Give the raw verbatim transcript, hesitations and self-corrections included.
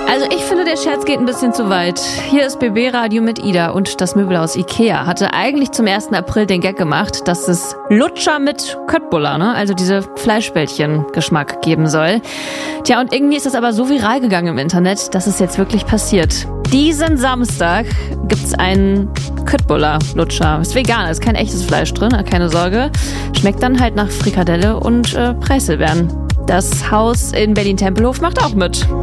Also ich finde, der Scherz geht ein bisschen zu weit. Hier ist B B-Radio mit Ida und das Möbelhaus Ikea hatte eigentlich zum ersten April den Gag gemacht, dass es Lutscher mit Köttbullar, ne? Also diese Fleischbällchen-Geschmack geben soll. Tja, und irgendwie ist es aber so viral gegangen im Internet, dass es jetzt wirklich passiert. Diesen Samstag gibt's einen Köttbullar-Lutscher. Ist vegan, ist kein echtes Fleisch drin, keine Sorge. Schmeckt dann halt nach Frikadelle und äh, Preiselbeeren. Das Haus in Berlin-Tempelhof macht auch mit.